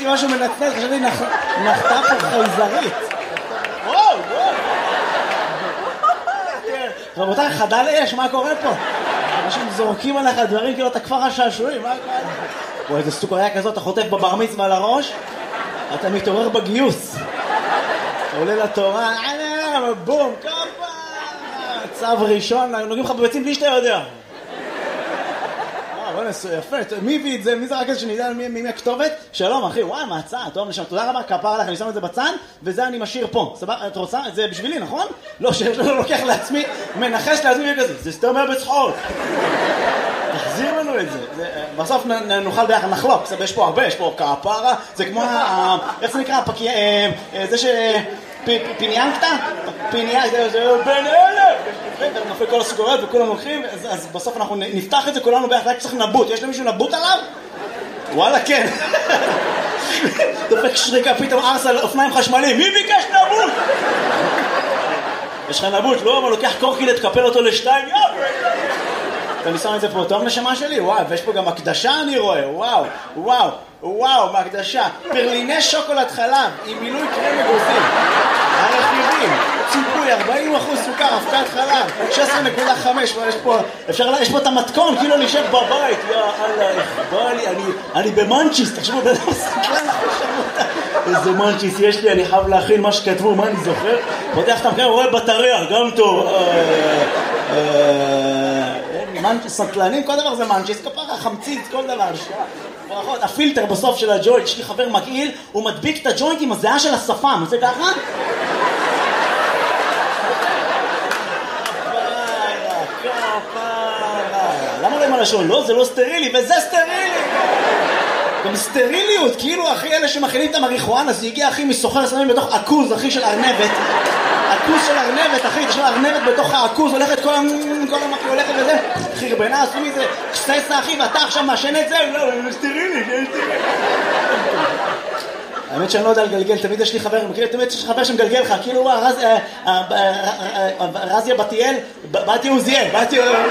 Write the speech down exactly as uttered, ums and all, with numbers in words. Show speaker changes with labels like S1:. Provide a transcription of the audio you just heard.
S1: ראיתי משהו מנצנץ, חשבתי נחתה פה חייזרית. וואו, וואו. רבותיי, חדל אש, מה קורה פה? אנשים זורקים עליך דברים כאילו אתה כפר השעשועים, מה קורה? או איזה סוכריה כזאת, אתה חוטף בבר מצווה על הראש, אתה מתעורר בגיוס. אתה עולה לתורה, בום, כפה, צו ראשון, נוגעים לך בביצים בלי שאתה יודע. בוא נעשו, יפה, מי הביא את זה? מי זה רק איזה שנדע מי הכתובת? שלום אחי, וואי, מהצעה, טוב נשם, תודה רבה, כפר עליך, אני שם את זה בצד, וזה אני משאיר פה. סבבה, את רוצה? זה בשבילי, נכון? לא, שיש לו לוקח לעצמי, מנחש לעצמי וכזה, זה סתם היה בצחוק. תחזיר לנו את זה. בסוף נוכל ביחד נחלוק, יש פה הרבה, יש פה כפרה, זה כמו, איך זה נקרא? זה ש... פיניאנקטה? פיניאנקטה, זה בין אלה! נופל כל הסוכריות וכולם לוקחים, אז בסוף אנחנו נפתח את זה כולנו ביחד, רק צריך נבוט. יש למישהו נבוט עליו? וואלה, כן. דופק שריקה, פתאום ארס על אופניים חשמליים. מי ביקש נבוט? יש לך נבוט, לא? אבל לוקח קורקילט, תקפל אותו לשתיים, יאו! ואני שם את זה פה, טוב נשמה שלי? וואו, ויש פה גם הקדשה אני רואה, וואו, וואו, וואו, מהקדשה. פרליני שוקולד חלב, עם מילוי קרם אגוזים. הרכיבים, ציפוי, ארבעים אחוז סוכר, אבקת חלב, שש עשרה נקודה חמש, יש פה, אפשר, יש פה את המתכון, כאילו נשב בבית, יא אללה, בא לי, אני, אני במנצ'יס, תחשבו, בן אדם סקלן, איזה מנצ'יס יש לי, אני חייב להכין מה שכתבו, מה אני זוכר? פותח את המקרה, רואה בטריה, גם טוב, סנטלנים, כל דבר זה מנצ'יס, כפרה, חמצית, כל דבר, ברכות, הפילטר בסוף של הג'וינט, יש לי חבר מגעיל, הוא מדביק את הג'וינט עם הזיעה של השפם, זה ככה? למה לא עם הלשון? לא, זה לא סטרילי, וזה סטרילי! גם סטריליות, כאילו אחי אלה שמכינים את המריחואנה, זה הגיע אחי מסוחר סמים בתוך עכוז, אחי של ארנבת, עכוז של ארנבת, אחי, יש לו ארנבת בתוך העכוז, הולכת כל המקי, הולכת וזה, אחי רבנה, עשו מזה, קססה אחי, ואתה עכשיו מאשן את זה, לא, זה סטרילי, זה סטרילי. האמת שאני לא יודע לגלגל, תמיד יש לי חבר, תמיד יש לי חבר שמגלגל לך, כאילו רזיה בתיאל, בתיה עוזיאל, בתיה...